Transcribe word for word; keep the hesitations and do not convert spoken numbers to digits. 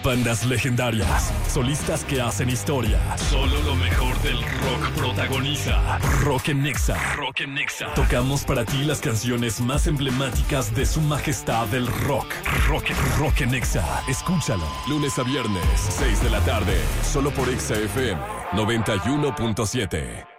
Bandas legendarias, solistas que hacen historia. Solo lo mejor del rock protagoniza Rock en Nexa. Rock en Nexa. Tocamos para ti las canciones más emblemáticas de su majestad el rock. Rock, rock en Nexa. Escúchalo. Lunes a viernes, seis de la tarde. Solo por Exa F M noventa y uno punto siete.